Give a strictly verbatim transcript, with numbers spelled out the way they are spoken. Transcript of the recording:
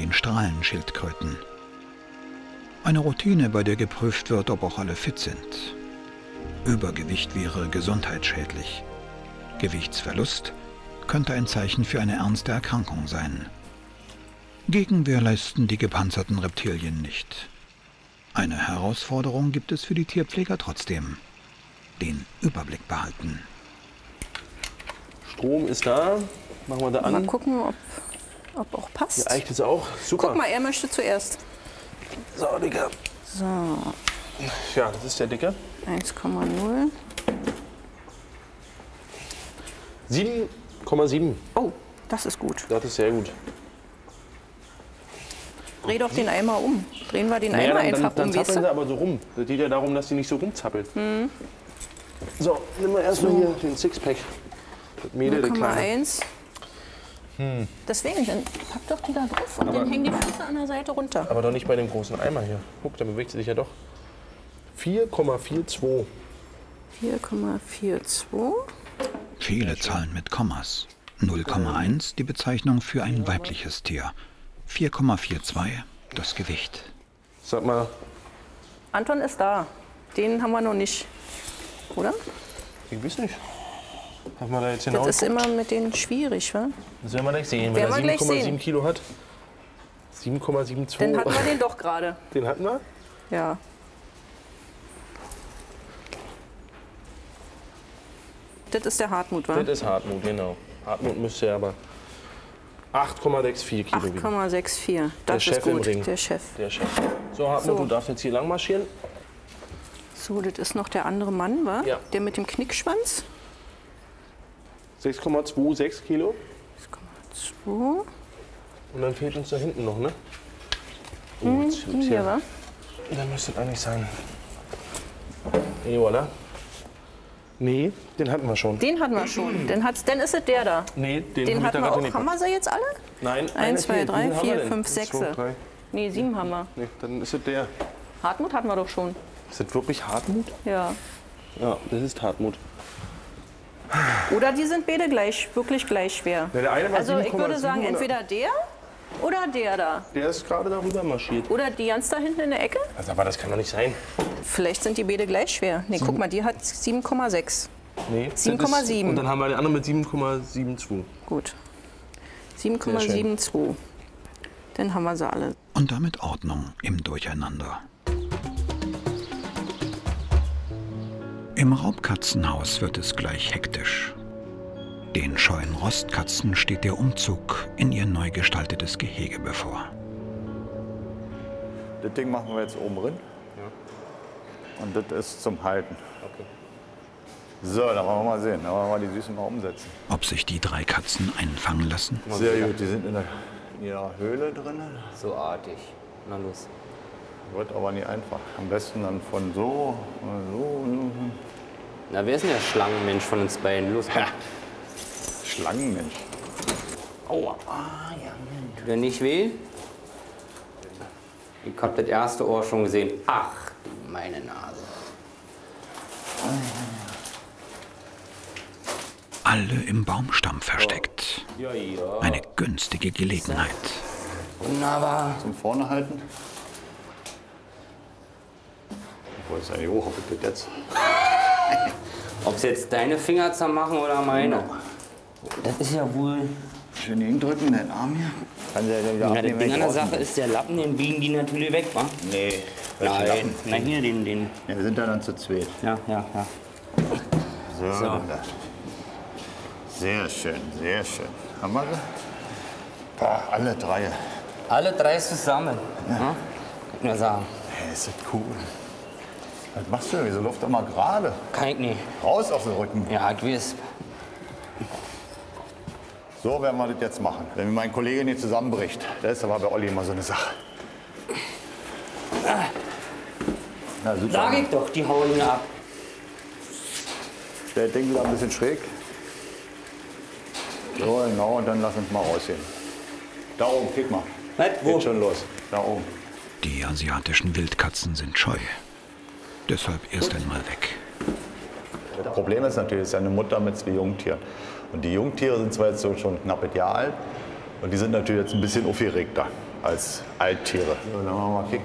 den Strahlenschildkröten. Eine Routine, bei der geprüft wird, ob auch alle fit sind. Übergewicht wäre gesundheitsschädlich. Gewichtsverlust könnte ein Zeichen für eine ernste Erkrankung sein. Gegenwehr leisten die gepanzerten Reptilien nicht. Eine Herausforderung gibt es für die Tierpfleger trotzdem: den Überblick behalten. Strom ist da. Machen wir da an. Mal gucken, ob, ob auch passt. Die Eicht ist auch super. Guck mal, er möchte zuerst. So, Dicker. So. Ja, das ist der Dicke. eins Komma null. sieben Komma sieben. Oh, das ist gut. Das ist sehr gut. Dreh doch den Eimer um. Drehen wir den Naja, Eimer dann, einfach dann, um, dann weißt zappeln du? sie aber so rum. Das geht ja darum, dass die nicht so rumzappelt. Hm. So, nimm mal erstmal hier den Sixpack. Das Mädel, der null Komma Kleine. eins. Hm. Deswegen, dann pack doch die da drauf und Aber- dann hängen die Füße an der Seite runter. Aber doch nicht bei dem großen Eimer hier. Guck, da bewegt sie sich ja doch. vier Komma zweiundvierzig. vier Komma zweiundvierzig. Viele Zahlen mit Kommas. null Komma eins die Bezeichnung für ein weibliches Tier. vier Komma zweiundvierzig das Gewicht. Sag mal, Anton ist da. Den haben wir noch nicht. Oder? ich weiß nicht. Haben wir da jetzt Das genau ist immer mit denen schwierig, wa? Das werden wir gleich sehen, wenn Werden er wir gleich sieben Komma sieben sehen. Kilo hat. sieben Komma zweiundsiebzig. Dann hatten wir den doch gerade. Den hatten wir? Ja. Das ist der Hartmut, wa? Das ist Hartmut, genau. Hartmut müsste ja aber acht Komma vierundsechzig Kilo wiegen. acht Komma vierundsechzig. Das Der ist Chef im gut. Ring. Der Chef. Der Chef. So, Hartmut, So. du darfst jetzt hier lang marschieren. So, das ist noch der andere Mann, wa? Ja. Der mit dem Knickschwanz. sechs Komma sechsundzwanzig Kilo. sechs Komma zwei. Und dann fehlt uns da hinten noch, ne? Oh, Hm, jetzt die gibt's hier, wa? Dann müsste das eigentlich sein. Nee, oder? Nee, den hatten wir schon. Den hatten wir schon. Dann, hat's, dann ist es der da. Nee, den, Den hab ich hatten da wir gerade auch. nicht. Haben wir sie jetzt alle? Nein, einer Eins, zwei, fehlt. Wie drei, viel haben wir vier, denn? fünf, Eins, sechs. zwei, drei. Nee, sieben haben wir. Nee, dann ist es der. Hartmut hatten wir doch schon. Ist das wirklich Hartmut? Ja. Ja, das ist Hartmut. Oder die sind beide gleich, wirklich gleich schwer. Ja, der eine war Also ich würde sieben Komma sagen, sieben oder- entweder der oder der da. Der ist gerade darüber marschiert. Oder die ganz da hinten in der Ecke. Also, aber das kann doch nicht sein. Vielleicht sind die beide gleich schwer. Nee, guck mal, die hat sieben Komma sechs. Nee, das sieben Komma ist- sieben. Und dann haben wir den anderen mit sieben Komma zweiundsiebzig. Gut. sieben Komma zweiundsiebzig. Dann haben wir sie alle. Und damit Ordnung im Durcheinander. Im Raubkatzenhaus wird es gleich hektisch. Den scheuen Rostkatzen steht der Umzug in ihr neu gestaltetes Gehege bevor. Das Ding machen wir jetzt oben drin. Und das ist zum Halten. Okay. So, dann wollen wir mal sehen. Dann wollen wir mal die Süßen mal umsetzen. Ob sich die drei Katzen einfangen lassen? Sehr gut, die sind in, der, in ihrer Höhle drin. So artig. Na los. Wird aber nicht einfach. Am besten dann von so, so. Na, wer ist denn der Schlangenmensch von uns beiden? Los, komm. Schlangenmensch. Aua. Ah, ja, Mensch. Tut er nicht weh? Ich hab das erste Ohr schon gesehen. Ach, du meine Nase. Alle im Baumstamm versteckt. Ja, ja. Eine günstige Gelegenheit. Wunderbar. Zum vorne halten. Wo ist eigentlich hoch? Ob ich das jetzt? Ob es jetzt deine Finger zermachen oder meine? Das ist ja wohl... Schön hindrücken, den Arm hier. Kann der ja wieder Ja, das abnehmen, Ding wenn an ich der draußen Sache ist, der Lappen, den biegen die natürlich weg, wa? bin. Nee. welchen Nein, Lappen? na hier, den, den. Ja, wir sind da dann zu zweit. Ja, ja, ja. So. So. Sehr schön, sehr schön. Haben wir sie? Boah, alle drei. Alle drei zusammen. Ja. Kann ich nur sagen. Hey, ist das cool. Was machst du? Wieso läuft doch mal gerade? Kann ich nicht. Raus auf den Rücken. Ja, ich weiß. So werden wir das jetzt machen. Wenn mir mein Kollege nicht zusammenbricht, das ist aber bei Olli immer so eine Sache. Na, super. Sag ich doch, die hauen mir ab. Stell das Ding wieder ein bisschen schräg. So, genau, und dann lass uns mal rausheben. Da oben, kick mal. Was? Wo? Geht schon los. Da oben. Die asiatischen Wildkatzen sind scheu. Deshalb erst einmal weg. Das Problem ist natürlich, es ist ja eine Mutter mit zwei Jungtieren. Und die Jungtiere sind zwar jetzt so schon knapp ein Jahr alt und die sind natürlich jetzt ein bisschen aufgeregter. als Alttiere. So, dann machen wir mal kicken.